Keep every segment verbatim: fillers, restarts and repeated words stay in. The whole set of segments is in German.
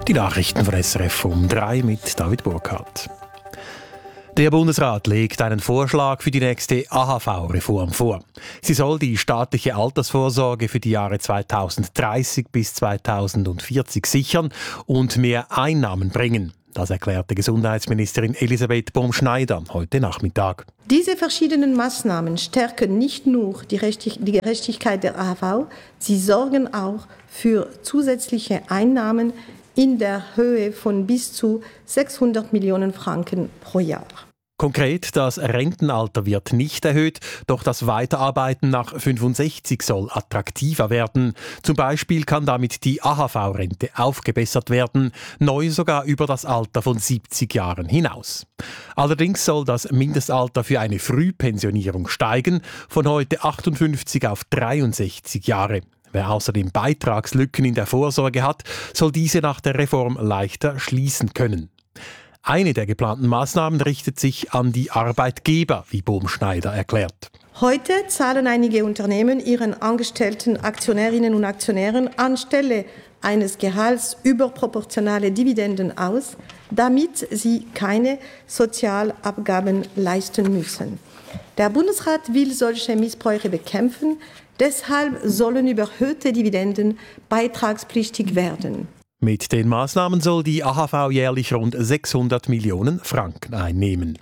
Die Nachrichten von S R F um drei mit David Burkhardt. Der Bundesrat legt einen Vorschlag für die nächste A H V-Reform vor. Sie soll die staatliche Altersvorsorge für die Jahre zweitausenddreißig bis zweitausendvierzig sichern und mehr Einnahmen bringen. Das erklärte Gesundheitsministerin Elisabeth Bohm-Schneider heute Nachmittag. Diese verschiedenen Maßnahmen stärken nicht nur die Gerechtigkeit der A H V, sie sorgen auch für zusätzliche Einnahmen in der Höhe von bis zu sechshundert Millionen Franken pro Jahr. Konkret, das Rentenalter wird nicht erhöht, doch das Weiterarbeiten nach fünfundsechzig soll attraktiver werden. Zum Beispiel kann damit die A H V-Rente aufgebessert werden, neu sogar über das Alter von siebzig Jahren hinaus. Allerdings soll das Mindestalter für eine Frühpensionierung steigen, von heute achtundfünfzig auf dreiundsechzig Jahre. Wer außerdem Beitragslücken in der Vorsorge hat, soll diese nach der Reform leichter schließen können. Eine der geplanten Maßnahmen richtet sich an die Arbeitgeber, wie Bohm-Schneider erklärt. Heute zahlen einige Unternehmen ihren angestellten Aktionärinnen und Aktionären anstelle eines Gehalts überproportionale Dividenden aus, damit sie keine Sozialabgaben leisten müssen. Der Bundesrat will solche Missbräuche bekämpfen, deshalb sollen überhöhte Dividenden beitragspflichtig werden. Mit den Maßnahmen soll die A H V jährlich rund sechshundert Millionen Franken einnehmen.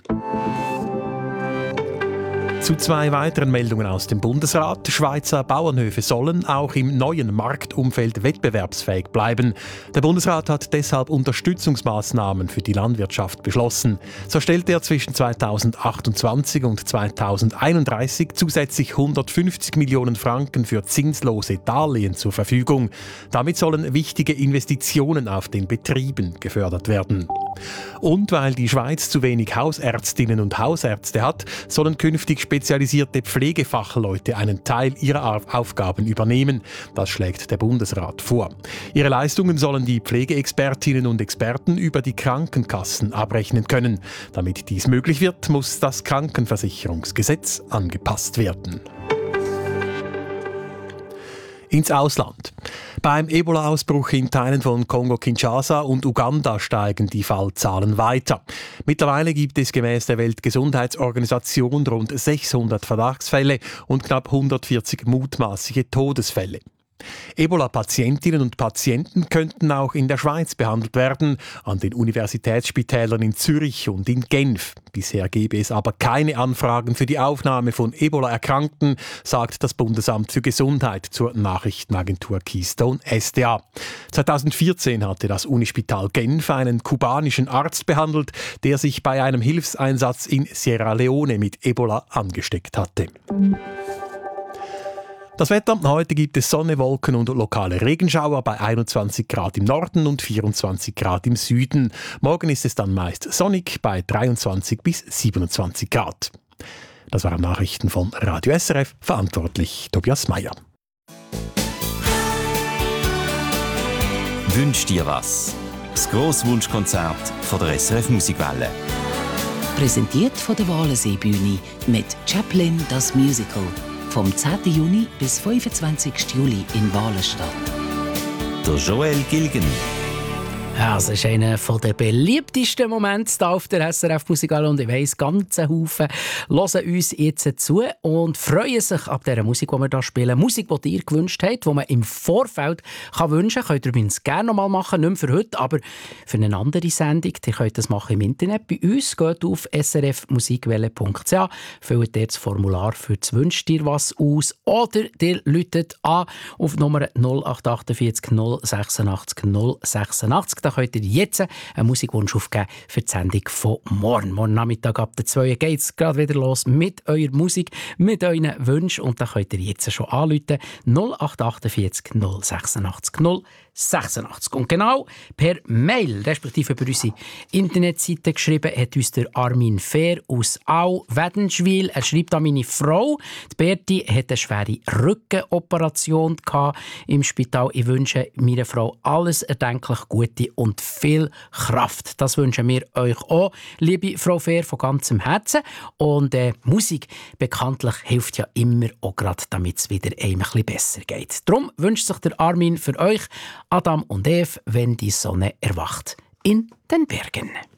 Zu zwei weiteren Meldungen aus dem Bundesrat. Schweizer Bauernhöfe sollen auch im neuen Marktumfeld wettbewerbsfähig bleiben. Der Bundesrat hat deshalb Unterstützungsmaßnahmen für die Landwirtschaft beschlossen. So stellt er zwischen zweitausendachtundzwanzig und zweitausendeinunddreißig zusätzlich hundertfünfzig Millionen Franken für zinslose Darlehen zur Verfügung. Damit sollen wichtige Investitionen auf den Betrieben gefördert werden. Und weil die Schweiz zu wenig Hausärztinnen und Hausärzte hat, sollen künftig spezialisierte Pflegefachleute einen Teil ihrer Aufgaben übernehmen. Das schlägt der Bundesrat vor. Ihre Leistungen sollen die Pflegeexpertinnen und Experten über die Krankenkassen abrechnen können. Damit dies möglich wird, muss das Krankenversicherungsgesetz angepasst werden. Ins Ausland. Beim Ebola-Ausbruch in Teilen von Kongo-Kinshasa und Uganda steigen die Fallzahlen weiter. Mittlerweile gibt es gemäß der Weltgesundheitsorganisation rund sechshundert Verdachtsfälle und knapp hundertvierzig mutmaßliche Todesfälle. Ebola-Patientinnen und Patienten könnten auch in der Schweiz behandelt werden, an den Universitätsspitälern in Zürich und in Genf. Bisher gebe es aber keine Anfragen für die Aufnahme von Ebola-Erkrankten, sagt das Bundesamt für Gesundheit zur Nachrichtenagentur Keystone S D A. zweitausendvierzehn hatte das Unispital Genf einen kubanischen Arzt behandelt, der sich bei einem Hilfseinsatz in Sierra Leone mit Ebola angesteckt hatte. Das Wetter: Heute gibt es Sonne, Wolken und lokale Regenschauer bei einundzwanzig Grad im Norden und vierundzwanzig Grad im Süden. Morgen ist es dann meist sonnig bei dreiundzwanzig bis siebenundzwanzig Grad. Das waren Nachrichten von Radio S R F, verantwortlich Tobias Meyer. Wünsch dir was? Das Grosswunschkonzert von der S R F Musikwelle. Präsentiert von der Walensee-Bühne mit Chaplin das Musical. Vom zehnten Juni bis fünfundzwanzigsten Juli in Walenstadt. Der Joel Gilgen. Ja, es ist einer der beliebtesten Momente hier auf der S R F Musikwelle und ich weiss, ganze Haufen hören uns jetzt zu und freuen sich ab dieser Musik, die wir hier spielen. Musik, die ihr gewünscht habt, die man im Vorfeld kann wünschen kann. Könnt ihr übrigens gerne noch mal machen, nicht mehr für heute, aber für eine andere Sendung. Ihr könnt das machen im Internet bei uns. Geht auf s r f musikwelle punkt c h, füllt dort das Formular für das «Wünscht dir was» aus oder ihr läutet an auf Nummer null acht vier acht null sechsundachtzig null sechsundachtzig. Da könnt ihr jetzt einen Musikwunsch aufgeben für die Sendung von morgen. Morgen Nachmittag ab der zwei geht es gerade wieder los mit eurer Musik, mit euren Wünschen. Und da könnt ihr jetzt schon anrufen. null acht vier acht null sechsundachtzig null sechsundachtzig. Und genau per Mail, respektive über unsere Internetseite geschrieben, hat uns der Armin Fehr aus Au-Wädenschwil. Er schreibt an meine Frau. Die Berti hatte eine schwere Rückenoperation im Spital. Ich wünsche meiner Frau alles erdenklich Gute und viel Kraft. Das wünschen wir euch auch, liebe Frau Fehr, von ganzem Herzen. Und äh, Musik bekanntlich hilft ja immer, auch gerade damit es wieder einem ein bisschen besser geht. Darum wünscht sich der Armin für euch Adam und Eve, wenn die Sonne erwacht in den Bergen.